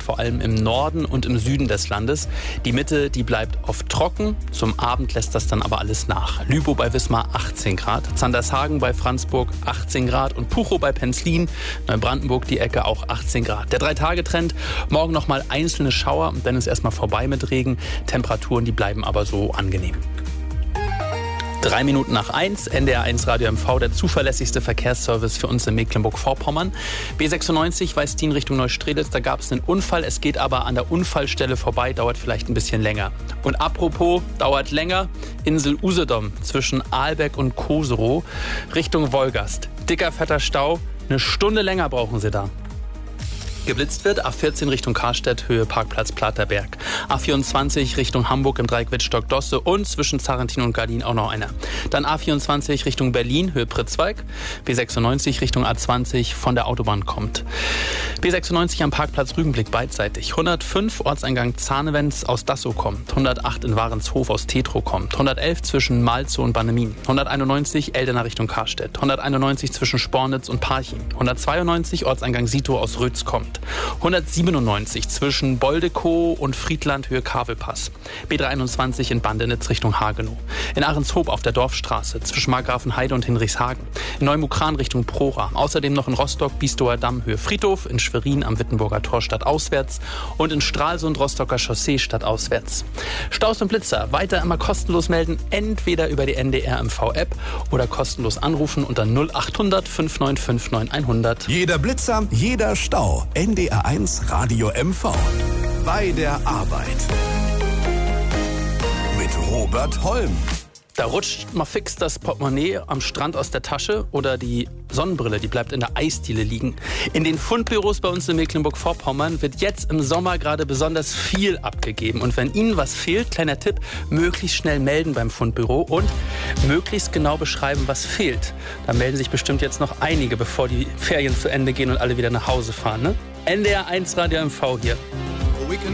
vor allem im Norden und im Süden des Landes. Die Mitte, die bleibt oft trocken. Zum Abend lässt das dann aber alles nach. Lübow bei Wismar 18 Grad, Zandershagen bei Franzburg 18 Grad und Puchow bei Penzlin, Neubrandenburg die Ecke auch 18 Grad. Der 3-Tage-Trend, morgen nochmal einzelne Schauer und dann ist erstmal vorbei mit Regen. Temperaturen, die bleiben aber so angenehm. 3 Minuten nach 1, NDR 1 Radio MV, der zuverlässigste Verkehrsservice für uns in Mecklenburg-Vorpommern. B96 weist in Richtung Neustrelitz, da gab es einen Unfall. Es geht aber an der Unfallstelle vorbei, dauert vielleicht ein bisschen länger. Und apropos, dauert länger, Insel Usedom zwischen Aalbeck und Koserow Richtung Wolgast. Dicker, fetter Stau, eine Stunde länger brauchen Sie da. Geblitzt wird, A14 Richtung Karstedt, Höhe Parkplatz Platerberg. A24 Richtung Hamburg im Dreieck Wittstock-Dosse und zwischen Zarentin und Gardin auch noch einer. Dann A24 Richtung Berlin, Höhe Pritzwalk. B96 Richtung A20 von der Autobahn kommt. B96 am Parkplatz Rügenblick beidseitig. 105 Ortseingang Zahnewens aus Dassow kommt. 108 in Warenshof aus Tetrow kommt. 111 zwischen Malzow und Bannemin. 191 Eldena Richtung Karstedt. 191 zwischen Spornitz und Parchim. 192 Ortseingang Sitow aus Rötz kommt. 197 zwischen Boldekow und Friedland Höhe Kavelpass. B321 in Bandenitz Richtung Hagenow. In Ahrenshoop auf der Dorfstraße zwischen Markgrafenheide und Hinrichshagen. In Neumukran Richtung Prora. Außerdem noch in Rostock Bistower Damm Höhe Friedhof. In Schwerin am Wittenburger Tor stadtauswärts. Und in Stralsund Rostocker Chaussee stadtauswärts. Staus und Blitzer weiter immer kostenlos melden. Entweder über die NDR MV-App oder kostenlos anrufen unter 0800 595 9100. Jeder Blitzer, jeder Stau. NDR 1 Radio MV. Bei der Arbeit. Mit Robert Holm. Da rutscht mal fix das Portemonnaie am Strand aus der Tasche oder die Sonnenbrille, die bleibt in der Eisdiele liegen. In den Fundbüros bei uns in Mecklenburg-Vorpommern wird jetzt im Sommer gerade besonders viel abgegeben. Und wenn Ihnen was fehlt, kleiner Tipp, möglichst schnell melden beim Fundbüro und möglichst genau beschreiben, was fehlt. Da melden sich bestimmt jetzt noch einige, bevor die Ferien zu Ende gehen und alle wieder nach Hause fahren. Ne? NDR 1 Radio MV hier.